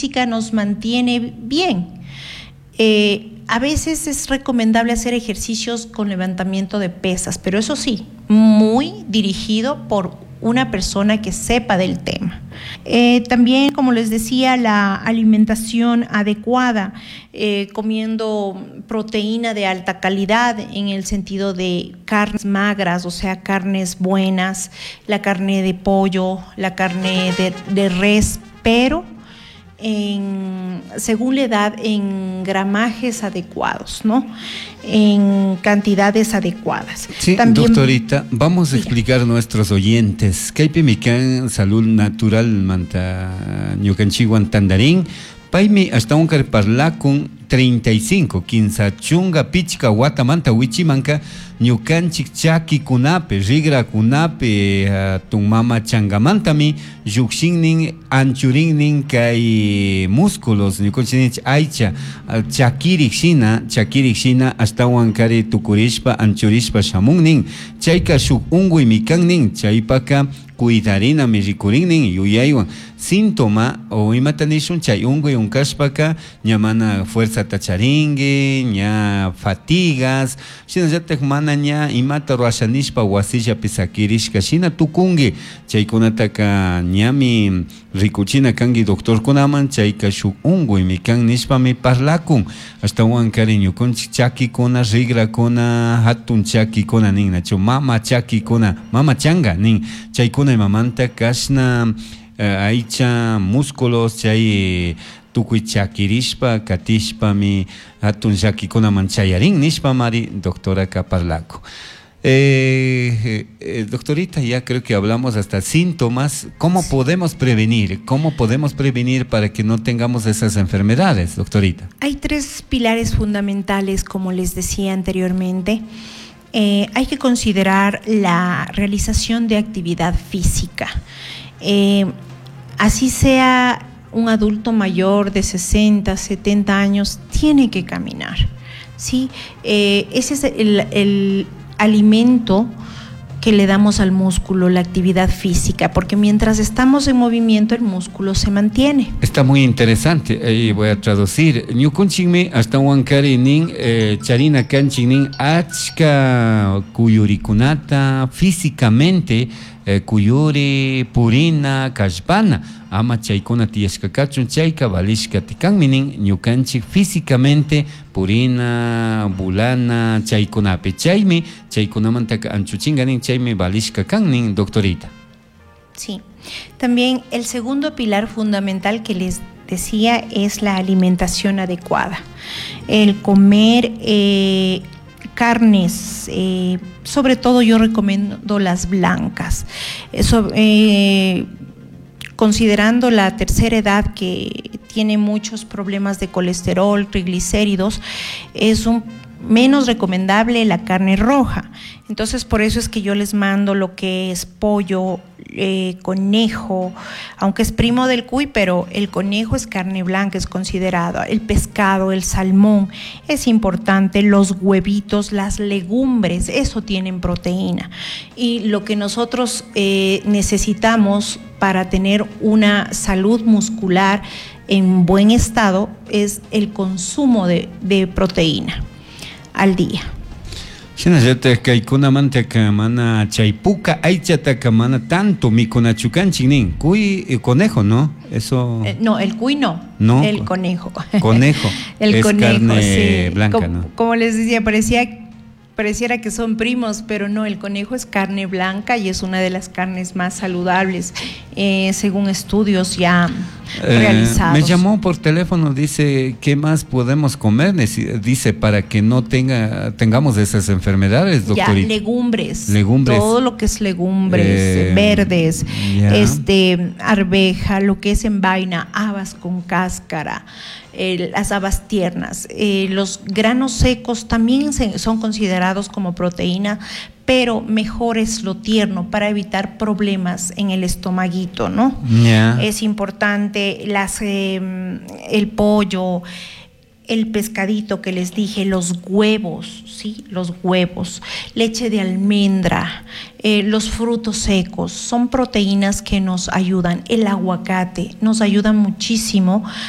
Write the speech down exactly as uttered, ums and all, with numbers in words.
física nos mantiene bien. Eh, a veces es recomendable hacer ejercicios con levantamiento de pesas, pero eso sí, muy dirigido por una persona que sepa del tema. Eh, también, como les decía, la alimentación adecuada, eh, comiendo proteína de alta calidad en el sentido de carnes magras, o sea, carnes buenas, la carne de pollo, la carne de, de res, pero en, según la edad, en gramajes adecuados, ¿no? En cantidades adecuadas. Sí, también, doctorita, vamos a diga. explicar a nuestros oyentes que hay salud natural manta ñucanchihuan tandarín, paimi hasta un parla con treinta y cinco, quince chunga pichka guatamanta huichimanca ñucanchik chaki kunape, rigra kunape, uh, tun mama changamantami, yuxinnin, anchurinnin, kay músculos, ñucanchik aicha, uh, chakirik shina, chakirik shina, hasta huancari tukurishpa, anchurishpa shamunnin, chayka shuk ungui mikannin, chaypaka cuidarina mi rikurinnin, yuyaywan, síntoma o imatanishun chay ungui unkashpaka, ñamana fuerza tacharingue, ña fatigas, shina yatek mana ña imata ruashanishpa wasilla pisakirishka shina tukungi, chaykunataka ñami rikuchina kangi doctor kunaman, chayka shuk ungui mikan nishpami parlakun, hasta huancari ñukunchik chakikuna, rigrakuna, hatun chakikuna nin, nacho mama chakikuna, mama changa nin, chaykuna mamanta kashna uh, aicha músculos chay tukuy chakirishpa katishpa mi hatun chakikuna manchayarin nishpa mari doctora Caparlaco. Eh, eh, doctorita, ya creo que hablamos hasta síntomas. ¿Cómo podemos prevenir? ¿Cómo podemos prevenir para que no tengamos esas enfermedades, doctorita? Hay tres pilares fundamentales, como les decía anteriormente. Eh, hay que considerar la realización de actividad física. Eh, así sea un adulto mayor de sesenta, setenta años, tiene que caminar, ¿sí? Eh, ese es el, el alimento que le damos al músculo, la actividad física, porque mientras estamos en movimiento el músculo se mantiene. Está muy interesante, ahí voy a traducir. Ñukunchikmi hasta huancari nin charina kanchik nin achka kuyurikunata físicamente eh, kuyuri purina kashpana ama chaykuna tiyashkakachun chayka valishka tikanmi nin ñukanchik físicamente purina bulana chaykunapi chaymi chaykunamantaka anchuchinga nin chaymi valishka kan nin doctorita. Sí, también el segundo pilar fundamental que les decía es la alimentación adecuada, el comer eh, carnes, eh, sobre todo yo recomiendo las blancas, eso, eh, considerando la tercera edad que tiene muchos problemas de colesterol, triglicéridos, es un menos recomendable la carne roja. Entonces, por eso es que yo les mando lo que es pollo, eh, conejo, aunque es primo del cuy, pero el conejo es carne blanca, es considerado. El pescado, el salmón, es importante, los huevitos, las legumbres, eso tienen proteína. Y lo que nosotros eh, necesitamos para tener una salud muscular en buen estado es el consumo de, de proteína al día. Shinayata kaikuna manta kamana chaypuka aichata kamana tanto mi conachucanchi nin cuy y conejo, ¿no? Eso eh, no, el cuy no, no, el conejo. Conejo. El es conejo, carne sí. blanca, como, ¿no? Como les decía, parecía pareciera que son primos, pero no, el conejo es carne blanca y es una de las carnes más saludables, eh, según estudios ya eh, realizados. Me llamó por teléfono, dice, ¿qué más podemos comer? Dice, para que no tenga tengamos esas enfermedades, doctorita. Ya, legumbres, legumbres. Todo lo que es legumbres, eh, verdes, ya. este arveja, lo que es en vaina, habas con cáscara, Eh, las habas tiernas, eh, los granos secos también se, son considerados como proteína, pero mejor es lo tierno para evitar problemas en el estomaguito, ¿no? Yeah. Es importante las, eh, el pollo, el pescadito que les dije, los huevos, ¿sí? Los huevos, leche de almendra, eh, los frutos secos, son proteínas que nos ayudan. El aguacate nos ayuda muchísimo